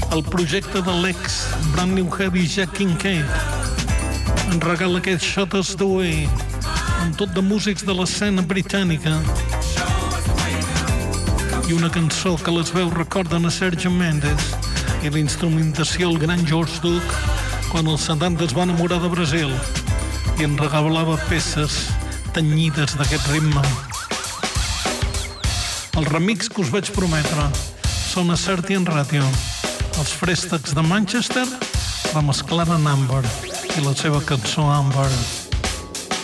el projecte de l'ex Brand New Heavy Jack Kincaid. En regala aquest Shot Us The Way, amb tot de músics de l'escena britànica. I una cançó que les veus recorden a Sergio Mendes i l'instrumentació el gran George Duke quan els 70 es va enamorar de Brasil i en regalava peces tenyides d'aquest ritme. Els remix que us vaig prometre són a Certain Radio, els Frestacs de Manchester remesclant en Amber i la seva cançó Amber.